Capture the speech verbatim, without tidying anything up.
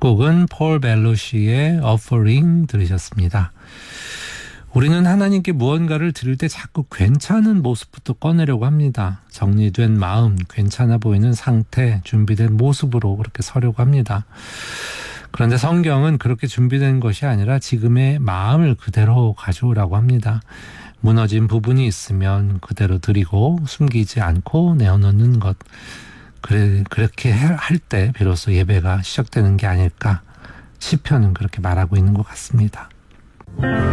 곡은 폴 벨로시의 Offering 들으셨습니다. 우리는 하나님께 무언가를 드릴 때 자꾸 괜찮은 모습부터 꺼내려고 합니다. 정리된 마음, 괜찮아 보이는 상태, 준비된 모습으로 그렇게 서려고 합니다. 그런데 성경은 그렇게 준비된 것이 아니라 지금의 마음을 그대로 가져오라고 합니다. 무너진 부분이 있으면 그대로 드리고 숨기지 않고 내어놓는 것. 그래, 그렇게 할 때 비로소 예배가 시작되는 게 아닐까. 시편은 그렇게 말하고 있는 것 같습니다.